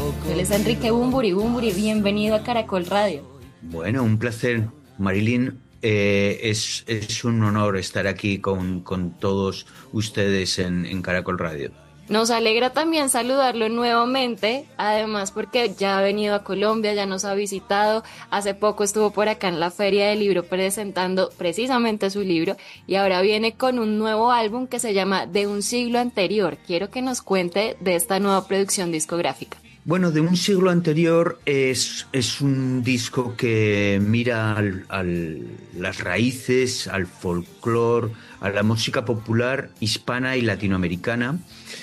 Él es Enrique Bunbury. Bunbury, bienvenido a Caracol Radio. Bueno, un placer, Marilyn. Es un honor estar aquí con todos ustedes en Caracol Radio. Nos alegra también saludarlo nuevamente, además porque ya ha venido a Colombia, ya nos ha visitado, hace poco estuvo por acá en la Feria del Libro presentando precisamente su libro y ahora viene con un nuevo álbum que se llama De un siglo anterior. Quiero que nos cuente de esta nueva producción discográfica. Bueno, De un siglo anterior es un disco que mira las raíces, al folclore, a la música popular hispana y latinoamericana.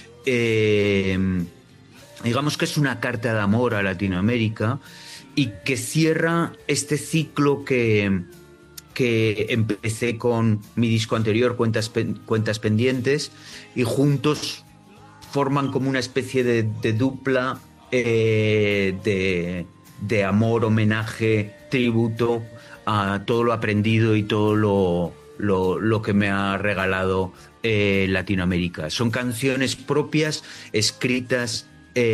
Digamos que es una carta de amor a Latinoamérica y que cierra este ciclo que empecé con mi disco anterior, Cuentas Pendientes, y juntos forman como una especie de dupla de amor, homenaje, tributo a todo lo aprendido y todo lo que me ha regalado Latinoamérica. Son canciones propias, escritas,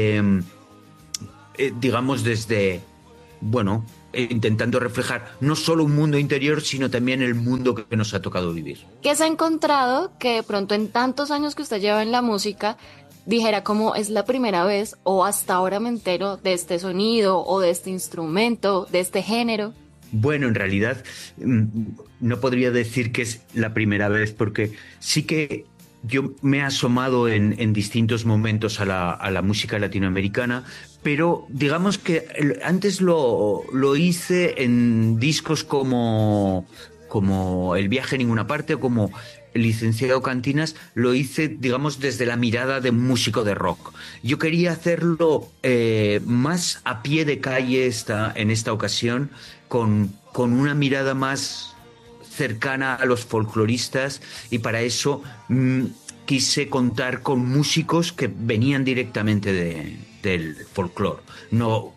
digamos, desde, bueno, intentando reflejar no solo un mundo interior, sino también el mundo que nos ha tocado vivir. ¿Qué se ha encontrado que de pronto en tantos años que usted lleva en la música dijera como es la primera vez o hasta ahora me entero de este sonido o de este instrumento, de este género? Bueno, en realidad no podría decir que es la primera vez, porque sí que yo me he asomado en distintos momentos a la música latinoamericana, pero digamos que antes lo hice en discos como El viaje a ninguna parte o como El licenciado Cantinas, lo hice, digamos, desde la mirada de un músico de rock. Yo quería hacerlo más a pie de calle en esta ocasión, con una mirada más cercana a los folcloristas, y para eso quise contar con músicos que venían directamente del folclore. No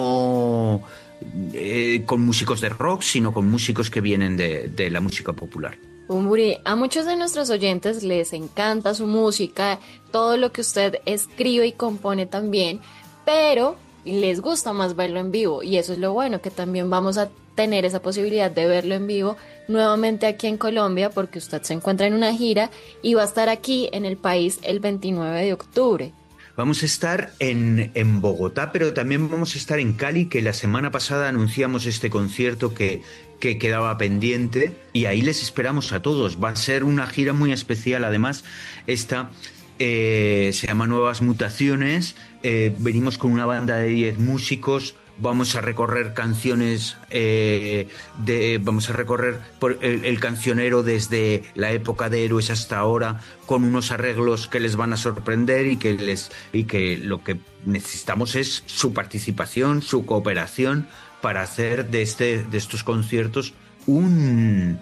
con músicos de rock, sino con músicos que vienen de la música popular. Bunbury, a muchos de nuestros oyentes les encanta su música, todo lo que usted escribe y compone también, pero les gusta más verlo en vivo y eso es lo bueno, que también vamos a tener esa posibilidad de verlo en vivo nuevamente aquí en Colombia, porque usted se encuentra en una gira y va a estar aquí en el país el 29 de octubre. Vamos a estar en Bogotá, pero también vamos a estar en Cali, que la semana pasada anunciamos este concierto que quedaba pendiente, y ahí les esperamos a todos. Va a ser una gira muy especial. Además, esta se llama Nuevas Mutaciones. Venimos con una banda de 10 músicos. Vamos a recorrer canciones, vamos a recorrer por el cancionero desde la época de Héroes hasta ahora, con unos arreglos que les van a sorprender y que lo que necesitamos es su participación, su cooperación para hacer de estos conciertos una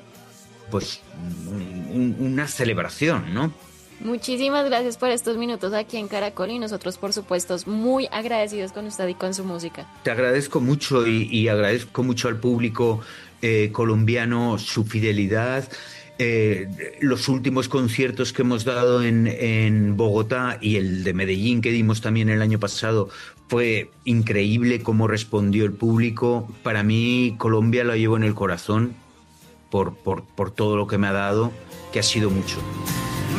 celebración, ¿no? Muchísimas gracias por estos minutos aquí en Caracol y nosotros, por supuesto, muy agradecidos con usted y con su música. Te agradezco mucho y agradezco mucho al público colombiano su fidelidad. Los últimos conciertos que hemos dado en Bogotá y el de Medellín que dimos también el año pasado, fue increíble cómo respondió el público. Para mí, Colombia lo llevo en el corazón por todo lo que me ha dado, que ha sido mucho.